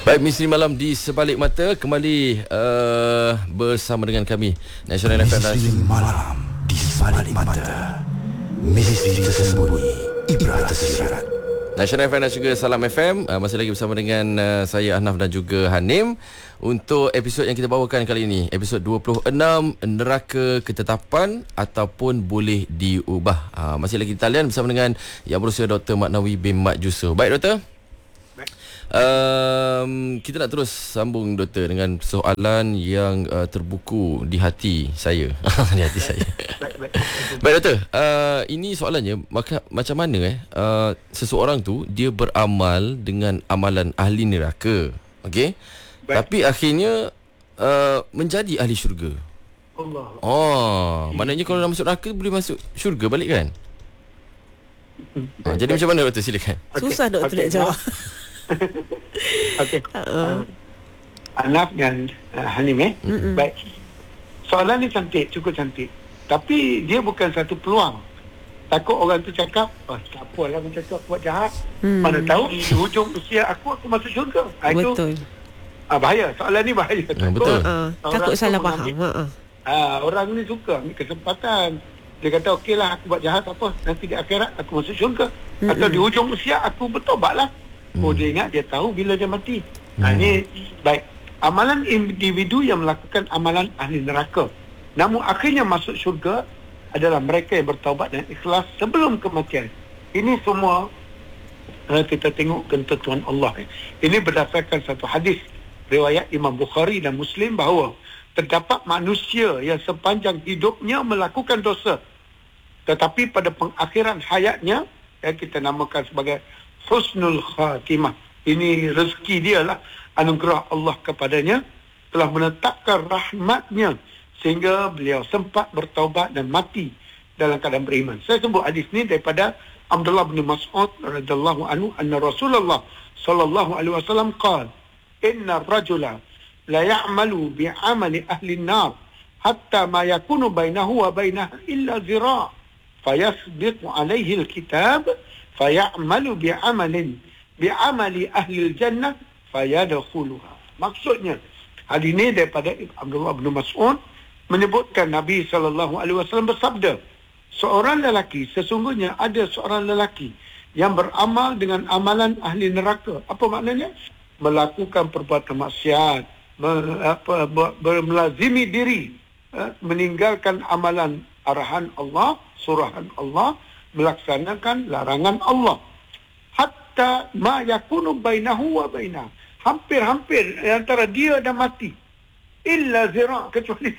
Baik, Misteri Malam di Sebalik Mata kembali bersama dengan kami Nasional FM. Misteri Malam di Sebalik Mata, misteri tersembunyi, ibrat tersirat. Nasional FM dan juga Salam FM masih lagi bersama dengan saya Ahnaf dan juga Hanim untuk episod yang kita bawakan kali ini, episod 26, Neraka Ketetapan ataupun Boleh Diubah. Masih lagi di talian bersama dengan Yang Berusia Dr. Mat Nawi bin Mat Jusuf. Baik, Doktor. Kita nak terus sambung, Doktor, dengan soalan yang terbuku di hati saya. Di hati saya. Baik, Doktor. Ini soalannya, macam mana seseorang tu dia beramal dengan amalan ahli neraka, okey, tapi akhirnya menjadi ahli syurga. Maknanya kalau dah masuk neraka boleh masuk syurga balik, kan? Jadi macam mana, Doktor? Silakan. Susah, Doktor, nak jawab. Okey. Ahnaf dan Hanim. Baik. Soalan ni cantik, cukup cantik. Tapi dia bukan satu peluang. Takut orang tu cakap, tak apalah macam tu, aku buat jahat. Mana tahu di hujung usia aku masuk syurga. Betul. Bahaya. Soalan ni bahaya. Betul. Takut salah faham. Orang ni suka ambil kesempatan. Dia kata, okeylah, aku buat jahat, apa, nanti di akhirat aku masuk syurga. Atau di hujung usia aku bertobatlah. Dia ingat, dia tahu bila dia mati. Ini baik. Amalan individu yang melakukan amalan ahli neraka, namun akhirnya masuk syurga, adalah mereka yang bertaubat dan ikhlas sebelum kematian. Ini semua kita tengok ketentuan Allah. Ini berdasarkan satu hadis riwayat Imam Bukhari dan Muslim bahawa terdapat manusia yang sepanjang hidupnya melakukan dosa, tetapi pada pengakhiran hayatnya, yang kita namakan sebagai husnul khatimah, ini rezeki dia lah, anugerah Allah kepadanya, telah menetapkan rahmatnya sehingga beliau sempat bertaubat dan mati dalam keadaan beriman. Saya sebut hadis ni daripada Abdullah bin Mas'ud radhiyallahu anhu, anna Rasulullah sallallahu alaihi wasallam qala, inna ar-rajula la ya'malu bi'amali ahli an-nar hatta ma yakunu bainahu wa bainaha illa zira' fayasbiqu alaihi al-kitab fayamalu bi'amali ahli al-jannah fayadkhuluha. Maksudnya, hadis ini daripada Abdullah bin Mas'ud menyebutkan Nabi SAW bersabda, seorang lelaki, sesungguhnya ada seorang lelaki yang beramal dengan amalan ahli neraka. Apa maknanya? Melakukan perbuatan maksiat, melazimi diri, meninggalkan amalan arahan Allah, surahan Allah, melaksanakan larangan Allah. Hatta ma yakunu bainahu wa bainah, hampir-hampir antara dia dan mati, illa zira', kecuali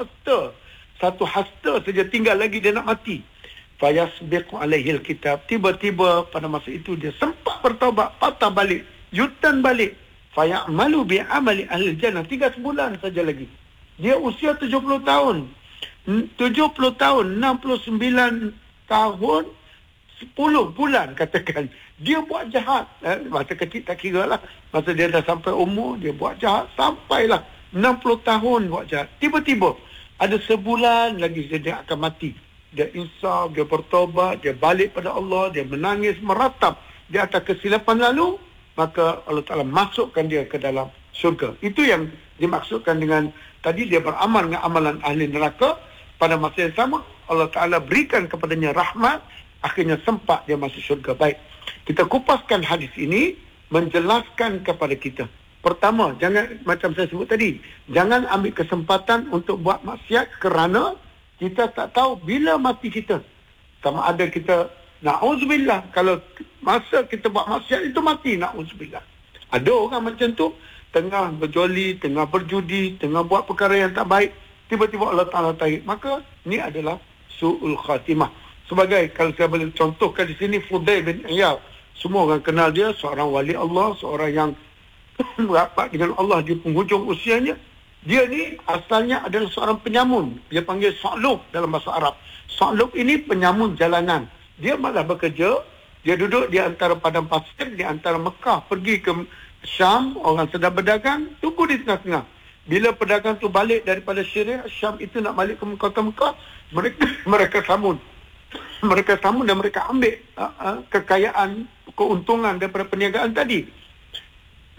satu hasta saja tinggal lagi dia nak mati. Fayasbiqu alaihi alkitab, tiba-tiba pada masa itu dia sempat bertaubat, patah balik, yutan balik. Fayamalu bi'amali ahli jannah, 3 bulan saja lagi. Dia usia 70 tahun. 70 tahun, 69 tahun, 10 bulan katakan. Dia buat jahat. Masa kecil tak kira lah. Masa dia dah sampai umur, dia buat jahat. Sampailah 60 tahun buat jahat. Tiba-tiba, ada sebulan lagi dia akan mati. Dia insaf, dia bertobat, dia balik pada Allah, dia menangis, meratap di atas kesilapan lalu. Maka Allah Ta'ala masukkan dia ke dalam syurga. Itu yang dimaksudkan dengan tadi, dia beramal dengan amalan ahli neraka. Pada masa yang sama, Allah Ta'ala berikan kepadanya rahmat, akhirnya sempat dia masuk syurga. Baik, kita kupaskan hadis ini, menjelaskan kepada kita. Pertama, jangan, macam saya sebut tadi, jangan ambil kesempatan untuk buat maksiat kerana kita tak tahu bila mati kita. Sama ada kita, na'udzubillah, kalau masa kita buat maksiat itu mati, na'udzubillah. Ada orang macam tu, tengah berjoli, tengah berjudi, tengah buat perkara yang tak baik, tiba-tiba Allah Ta'ala tarik. Maka ni adalah su'ul khatimah. Sebagai, kalau saya boleh contohkan di sini, Fudail bin Iyad. Semua orang kenal dia, seorang wali Allah, seorang yang rapat dengan Allah di penghujung usianya. Dia ni asalnya adalah seorang penyamun. Dia panggil Sa'lub dalam bahasa Arab. Sa'lub ini penyamun jalanan. Dia malah bekerja, dia duduk di antara padang pasir, di antara Mekah, pergi ke Syam, orang sedang berdagang, tunggu di tengah-tengah. Bila pedagang tu balik daripada Syria, Syam itu nak balik ke kota Mekah, mereka sambut. Mereka sambut dan mereka ambil kekayaan, keuntungan daripada perniagaan tadi.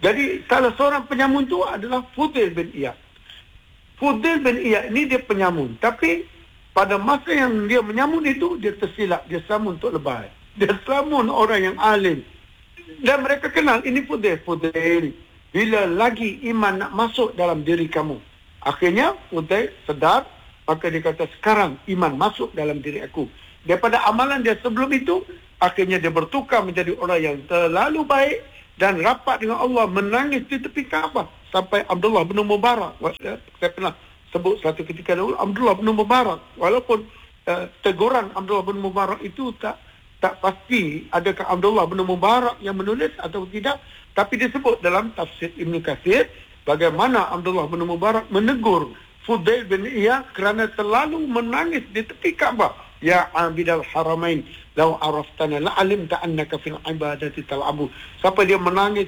Jadi salah seorang penyamun tu adalah Fudail bin Iyad. Fudail bin Iyad ni dia penyamun, tapi pada masa yang dia menyamun itu, dia tersilap, dia selamun untuk lebay. Dia selamun orang yang alim. Dan mereka kenal, ini Fudail. Bila lagi iman nak masuk dalam diri kamu. Akhirnya Fudail sedar, maka dia kata, sekarang iman masuk dalam diri aku. Daripada amalan dia sebelum itu, akhirnya dia bertukar menjadi orang yang terlalu baik dan rapat dengan Allah, menangis di tepi Kaabah. Sampai Abdullah bin Mubarak, saya pernah sebut satu ketika dahulu, Abdullah bin Mubarak, walaupun teguran Abdullah bin Mubarak itu tak pasti adakah Abdullah bin Mubarak yang menulis atau tidak, tapi disebut dalam tafsir Ibn Katsir bagaimana Abdullah bin Mubarak menegur Fudail bin Iyad kerana terlalu menangis di tepi Kaabah. Ya abidal haramain, law araftana la alimta annaka fil ibadati tal'abu. Sampai dia menangis